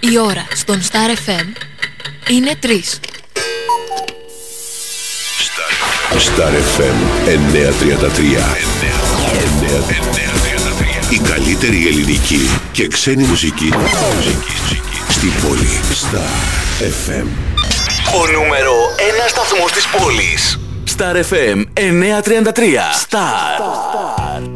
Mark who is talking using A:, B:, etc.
A: Η ώρα στον Star FM είναι 3.
B: Star FM 933. Η καλύτερη ελληνική και ξένη μουσική στην πόλη. Star FM.
C: Ο νούμερο 1 σταθμός της πόλης. Star FM 933. Star.